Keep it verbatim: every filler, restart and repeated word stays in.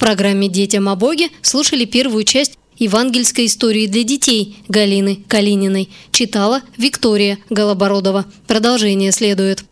программе «Детям о Боге» слушали первую часть евангельской истории для детей Галины Калининой. Читала Виктория Голобородова. Продолжение следует.